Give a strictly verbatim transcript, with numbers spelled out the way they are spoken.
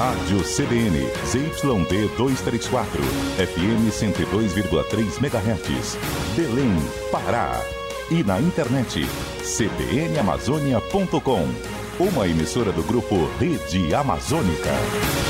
Rádio C B N, Z Y D duzentos e trinta e quatro, F M cento e dois vírgula três megahertz, Belém, Pará. E na internet, c b n amazônia ponto com, uma emissora do grupo Rede Amazônica.